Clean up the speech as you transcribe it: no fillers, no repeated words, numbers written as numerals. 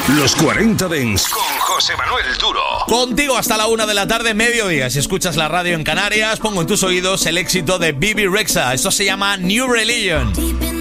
Los 40 Dents con José Manuel Duro. Contigo hasta la 1 de la tarde, mediodía. Si escuchas la radio en Canarias, pongo en tus oídos el éxito de Bebe Rexha. Esto se llama New Religion.